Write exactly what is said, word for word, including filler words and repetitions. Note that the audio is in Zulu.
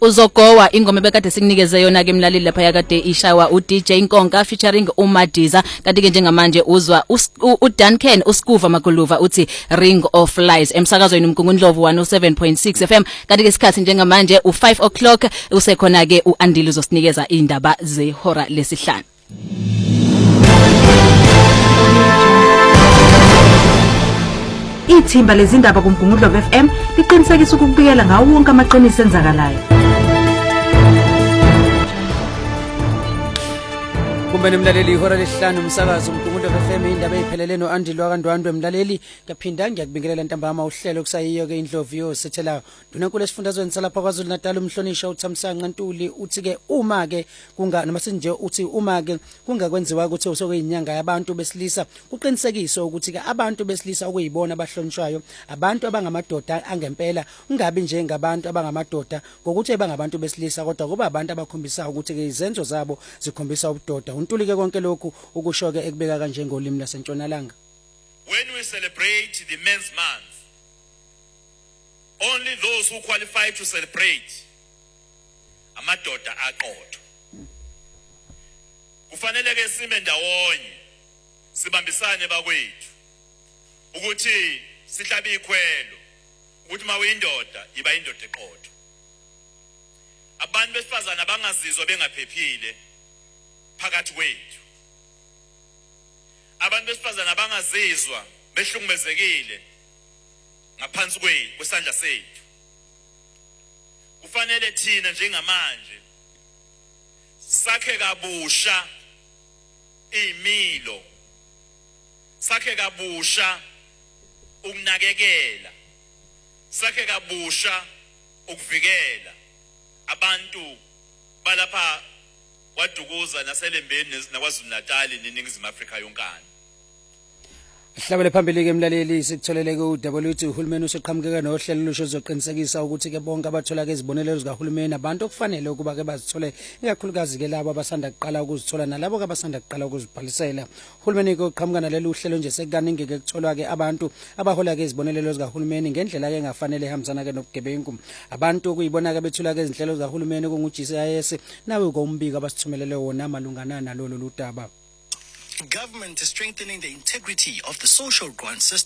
uzogowa ingoma bekade sikunikeze yona ke mlaleli lapha yakade ishawa u D J Nkonka featuring uMadiza kanti ke njengamanje uzwa u Duncan uSkuva Maguluva uthi Ring of Lies emsakazweni uMgungundlovu one oh seven point six F M kanti ke isikhathi njengamanje u five o'clock usekhona ke uAndile uzosinikeza indaba zehora lesihlanu. Ithimba lezindaba kuMgungundlovu F M liqinisekisa ukubikela ngawo wonke amaqiniso enzakalayo. Kumbeni mlaleli ihora lesihlanu umsakazo uMgungundlovu F M indaba eziphelele noAndile wakandwandwe mlaleli ngaphinda ngiyakubingelela ntambama uhlelo kusayiyo ke indlovu yosethela dunankulu esifundazweni salapha kwaZulu Natal umhlonisha uThamsanqa Ntuli uthi ke uma ke kunga noma sinje uthi uma ke kungakwenziwa ukuthi usokuyinyanga yabantu besilisa kuqinisekiswe ukuthi ke abantu besilisa okuyibona abahlonishwayo abantu abangamadoda angempela ungabi nje ngabantu abangamadoda ngokuthi bangabantu besilisa kodwa kuba abantu abakhombisa ukuthi ke izenzo zabo zikhombisa ubudoda. Untuli ke konke lokhu ukusho ke ekubeka kanje ngolimi lasentshonalanga. When we celebrate the men's month, only those who qualify to celebrate amadoda aqotho. Kufanele ke sime ndawonye sibambisane bakwethu ukuthi sihlabe ikhwelo ukuthi mawuyindoda iba indoda eqotho. Abantu besifazana bangazizwa bengaphephile phakathi kwethu. Abantu besifazana bangazizwa behlukumezekile ngaphansi kwesandla sethu. Kufanele thina njengamanje sakhe kabusha imilo, sakhe kabusha ukunakekela, sakhe kabusha ukuvikela abantu balapha wadukuza naselembeni nakwaZulu Natal neningizimu Afrika yonkana. Sihlabele phambili ke mlaleli sikutholele ku W T uhulumeni useqhamukeka nohlelo lusho zoqinisekisa ukuthi ke bonke abathola ke izibonelelo zikahulumeni abantu okufanele ukuba ke bazithole ikakhulukazi ke labo abasanda kuqala ukuzithola nalabo ke abasanda kuqala ukuzibhalisela. Uhulumeni ke uqhamuka naleli uhlelo nje sekukaningi ke kutholwa ke abantu abahola ke izibonelelo zikahulumeni ngendlela ke engafanele ehambisana ke nobugebengu. Abantu kuyibona ke bethola ke izinhlelo zikahulumeni kungu G C I S nawe kombiko abasithumelele wona malungana nalolu ludaba. Government is strengthening the integrity of the social grant system.